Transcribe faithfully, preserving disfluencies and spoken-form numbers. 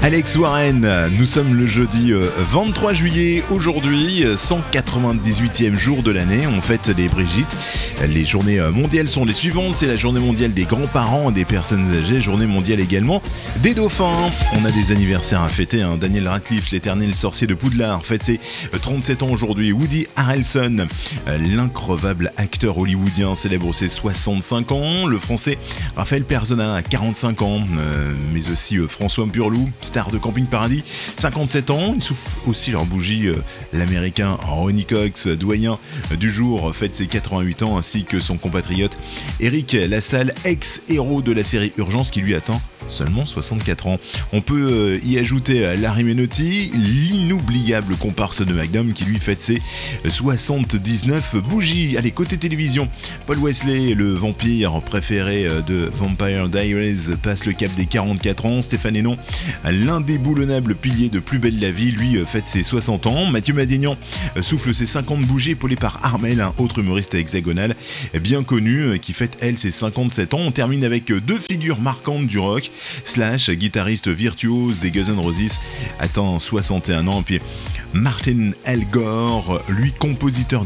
Alex Warren, nous sommes le jeudi vingt-trois juillet, aujourd'hui, cent quatre-vingt-dix-huitième jour de l'année, on fête les Brigitte. Les journées mondiales sont les suivantes, c'est la journée mondiale des grands-parents, des personnes âgées, journée mondiale également des dauphins. On a des anniversaires à fêter, hein. Daniel Radcliffe, l'éternel sorcier de Poudlard, fête ses trente-sept ans aujourd'hui. Woody Harrelson, l'increvable acteur hollywoodien, célèbre ses soixante-cinq ans. Le français Raphaël Perzona a quarante-cinq ans, euh, mais aussi euh, François Burlou, star de Camping Paradis, cinquante-sept ans. Il souffle aussi leur bougie. Euh, l'américain Ronny Cox, doyen du jour, fête ses quatre-vingt-huit ans, ainsi que son compatriote Eric Lassalle, ex-héros de la série Urgence, qui lui atteint seulement soixante-quatre ans. On peut euh, y ajouter euh, Larry Menotti, l'inoubliable comparse de Magnum, qui lui fête ses soixante-dix-neuf bougies. Allez, côté télévision, Paul Wesley, le vampire préféré euh, de Vampire Diaries, passe le cap des quarante-quatre ans. Stéphane Hénon, l'indéboulonnable pilier de Plus belle la vie, lui euh, fête ses soixante ans. Mathieu Madénian euh, souffle ses cinquante bougies, épaulé par Armel, un autre humoriste hexagonal bien connu, euh, qui fête elle ses cinquante-sept ans. On termine avec euh, deux figures marquantes du rock. Slash, guitariste virtuose des Guns N' Roses, atteint soixante et un ans. Et puis Martin Elgore, lui compositeur